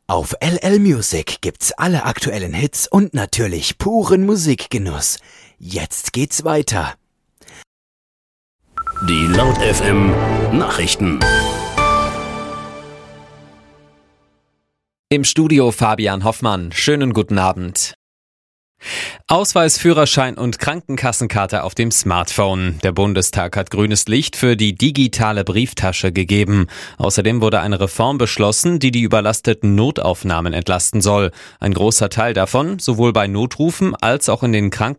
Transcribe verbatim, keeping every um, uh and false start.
Auf L L Music gibt's alle aktuellen Hits und natürlich puren Musikgenuss. Jetzt geht's weiter. Die Laut F M Nachrichten. Im Studio Fabian Hoffmann. Schönen guten Abend. Ausweis, Führerschein und Krankenkassenkarte auf dem Smartphone. Der Bundestag hat grünes Licht für die digitale Brieftasche gegeben. Außerdem wurde eine Reform beschlossen, die die überlasteten Notaufnahmen entlasten soll. Ein großer Teil davon, sowohl bei Notrufen als auch in den Krankenhäusern,